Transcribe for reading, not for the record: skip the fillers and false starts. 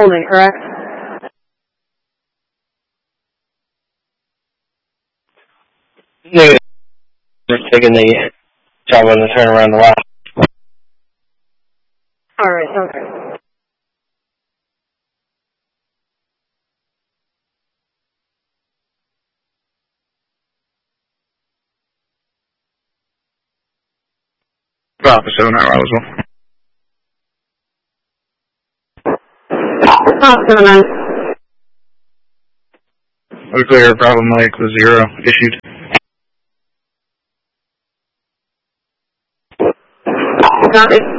building, correct? Yeah, just taking the job on the turnaround a lot. Alright, okay. Bravo 7 at Roswell. We're clear, Bravo Mike was 0 issued. Copy.